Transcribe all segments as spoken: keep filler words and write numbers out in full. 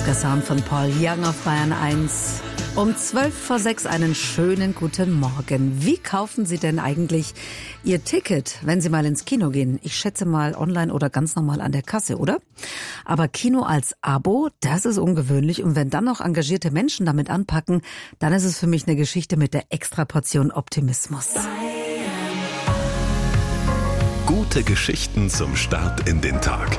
achtziger Sound von Paul Young auf Bayern eins. Um zwölf vor sechs einen schönen guten Morgen. Wie kaufen Sie denn eigentlich Ihr Ticket, wenn Sie mal ins Kino gehen? Ich schätze mal online oder ganz normal an der Kasse, oder? Aber Kino als Abo, das ist ungewöhnlich. Und wenn dann noch engagierte Menschen damit anpacken, dann ist es für mich eine Geschichte mit der Extraportion Optimismus. Gute Geschichten zum Start in den Tag.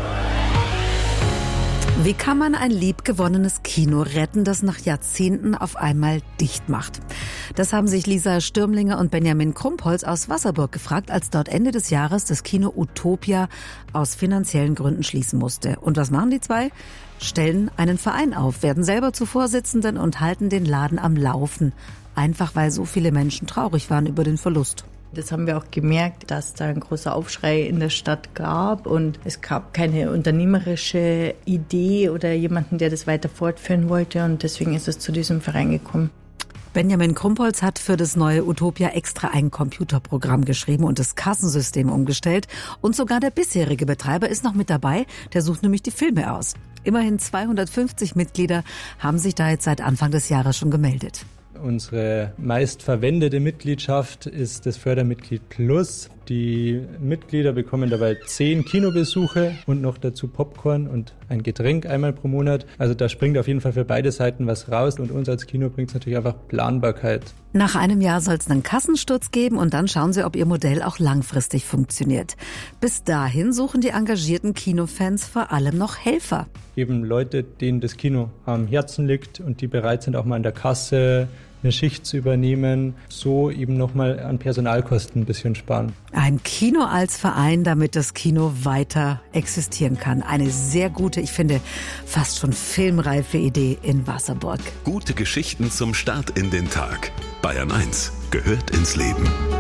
Wie kann man ein liebgewonnenes Kino retten, das nach Jahrzehnten auf einmal dicht macht? Das haben sich Lisa Stürmlinger und Benjamin Krumpholz aus Wasserburg gefragt, als dort Ende des Jahres das Kino Utopia aus finanziellen Gründen schließen musste. Und was machen die zwei? Stellen einen Verein auf, werden selber zu Vorsitzenden und halten den Laden am Laufen. Einfach weil so viele Menschen traurig waren über den Verlust. Das haben wir auch gemerkt, dass da ein großer Aufschrei in der Stadt gab und es gab keine unternehmerische Idee oder jemanden, der das weiter fortführen wollte, und deswegen ist es zu diesem Verein gekommen. Benjamin Krumpholz hat für das neue Utopia extra ein Computerprogramm geschrieben und das Kassensystem umgestellt. Und sogar der bisherige Betreiber ist noch mit dabei, der sucht nämlich die Filme aus. Immerhin zweihundertfünfzig Mitglieder haben sich da jetzt seit Anfang des Jahres schon gemeldet. Unsere meistverwendete Mitgliedschaft ist das Fördermitglied Plus. Die Mitglieder bekommen dabei zehn Kinobesuche und noch dazu Popcorn und ein Getränk einmal pro Monat. Also da springt auf jeden Fall für beide Seiten was raus, und uns als Kino bringt es natürlich einfach Planbarkeit. Nach einem Jahr soll es einen Kassensturz geben und dann schauen sie, ob ihr Modell auch langfristig funktioniert. Bis dahin suchen die engagierten Kinofans vor allem noch Helfer. Eben Leute, denen das Kino am Herzen liegt und die bereit sind, auch mal an der Kasse eine Schicht zu übernehmen, so eben nochmal an Personalkosten ein bisschen sparen. Ein Kino als Verein, damit das Kino weiter existieren kann. Eine sehr gute, ich finde, fast schon filmreife Idee in Wasserburg. Gute Geschichten zum Start in den Tag. Bayern eins gehört ins Leben.